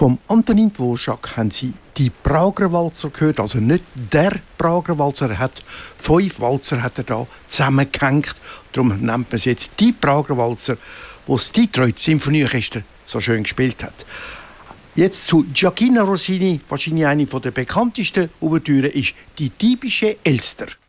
Vom Antonin Dvorak haben Sie die Prager Walzer gehört, also nicht der Prager Walzer. Er hat 5 Walzer hat er da zusammengehängt. Darum nennt man es jetzt die Prager Walzer, wo das Detroit Symphonieorchester so schön gespielt hat. Jetzt zu Gioacchino Rossini, wahrscheinlich eine der bekanntesten Ouvertüren ist die typische Elster.